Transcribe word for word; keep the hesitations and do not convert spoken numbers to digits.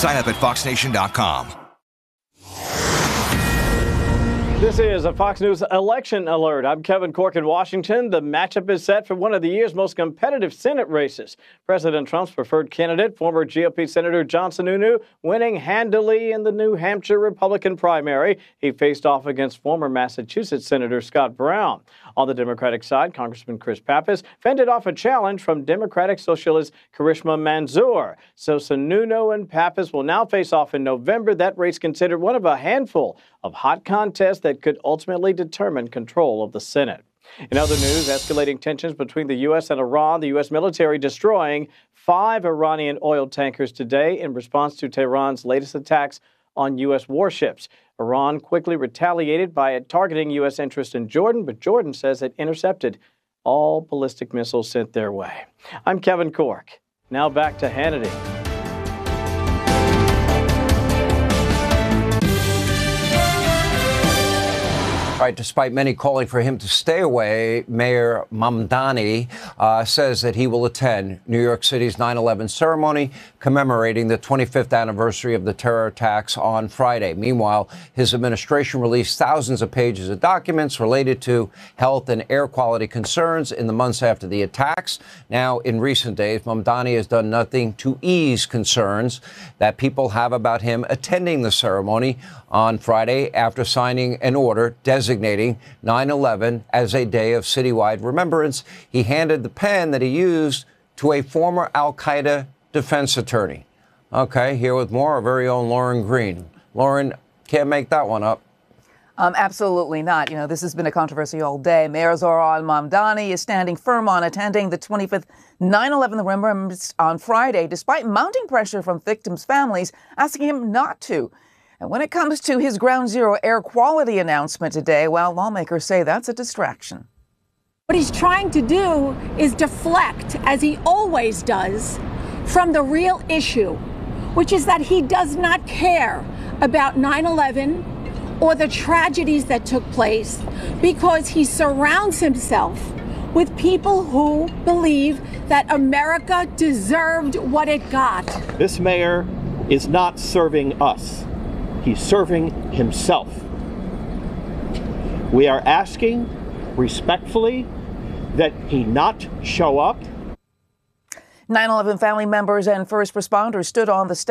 Sign up at fox nation dot com. This is a Fox News election alert. I'm Kevin Cork in Washington. The matchup is set for one of the year's most competitive Senate races. President Trump's preferred candidate, former G O P Senator John Sununu, winning handily in the New Hampshire Republican primary. He faced off against former Massachusetts Senator Scott Brown. On the Democratic side, Congressman Chris Pappas fended off a challenge from Democratic Socialist Karishma Manzoor. So Sununu and Pappas will now face off in November. That race considered one of a handful of hot contests that could ultimately determine control of the Senate. In other news, escalating tensions between the U S and Iran, the U S military destroying five Iranian oil tankers today in response to Tehran's latest attacks on U S warships. Iran quickly retaliated by targeting U S interests in Jordan, but Jordan says it intercepted all ballistic missiles sent their way. I'm Kevin Cork. Now back to Hannity. Right, despite many calling for him to stay away, Mayor Mamdani uh, says that he will attend New York City's nine eleven ceremony commemorating the twenty-fifth anniversary of the terror attacks on Friday. Meanwhile, his administration released thousands of pages of documents related to health and air quality concerns in the months after the attacks. Now, in recent days, Mamdani has done nothing to ease concerns that people have about him attending the ceremony on Friday after signing an order designating nine eleven as a day of citywide remembrance. He handed the pen that he used to a former al-Qaeda defense attorney. Okay, here with more, our very own Lauren Green. Lauren, can't make that one up. Um, absolutely not. You know, this has been a controversy all day. Mayor Zohran Mamdani is standing firm on attending the twenty-fifth nine eleven remembrance on Friday, despite mounting pressure from victims' families asking him not to. And when it comes to his ground zero air quality announcement today, well, lawmakers say that's a distraction. What he's trying to do is deflect, as he always does, from the real issue, which is that he does not care about nine eleven or the tragedies that took place, because he surrounds himself with people who believe that America deserved what it got. This mayor is not serving us. He's serving himself. We are asking respectfully that he not show up. nine eleven family members and first responders stood on the steps